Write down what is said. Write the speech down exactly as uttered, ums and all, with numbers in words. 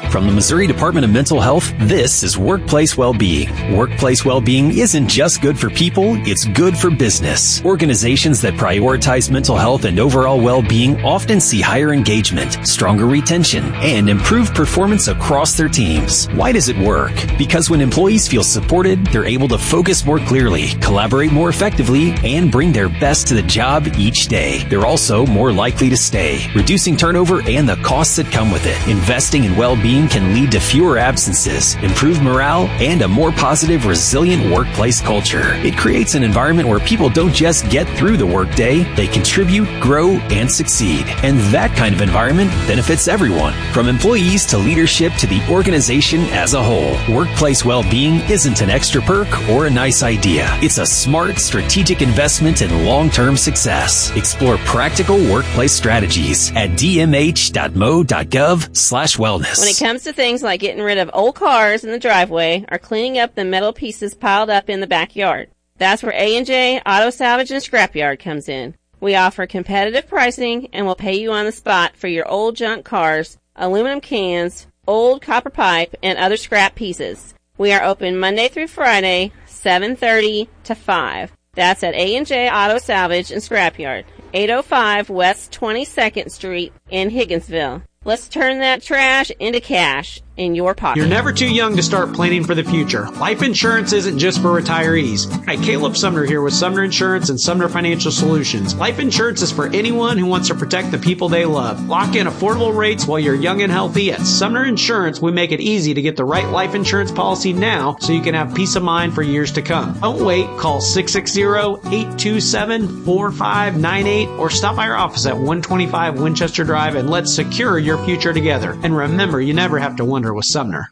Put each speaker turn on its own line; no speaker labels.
From the Missouri Department of Mental Health, this is Workplace Wellbeing. Workplace well-being isn't just good for people, it's good for business. Organizations that prioritize mental health and overall well-being often see higher engagement, stronger retention, and improved performance across their teams. Why does it work? Because when employees feel supported, they're able to focus more clearly, collaborate more effectively, and bring their best to the job each day. They're also more likely to stay, reducing turnover and the costs that come with it. Investing in well-being can lead to fewer absences, improved morale, and a more positive, resilient workplace culture. It creates an environment where people don't just get through the workday, they contribute, grow, and succeed. And that kind of environment benefits everyone, from employees to leadership to the organization as a whole. Workplace well-being isn't an extra perk or a nice idea. It's a smart, strategic investment in long-term success. Explore practical workplace strategies at d m h dot m o dot gov slash wellness.
When it comes to things like getting rid of old cars in the driveway or cleaning up the metal pieces piled up in the backyard, that's where A and J Auto Salvage and Scrapyard comes in. We offer competitive pricing and will pay you on the spot for your old junk cars, aluminum cans, old copper pipe, and other scrap pieces. We are open Monday through Friday, seven thirty to five. That's at A and J Auto Salvage and Scrapyard, eight oh five West twenty-second Street in Higginsville. Let's turn that trash into cash in your pocket.
You're never too young to start planning for the future. Life insurance isn't just for retirees. Hi, Caleb Sumner here with Sumner Insurance and Sumner Financial Solutions. Life insurance is for anyone who wants to protect the people they love. Lock in affordable rates while you're young and healthy. At Sumner Insurance, we make it easy to get the right life insurance policy now so you can have peace of mind for years to come. Don't wait. Call six six zero, eight two seven, four five nine eight or stop by our office at one twenty-five Winchester Drive and let's secure your future together. And remember, you never have to wonder with Sumner.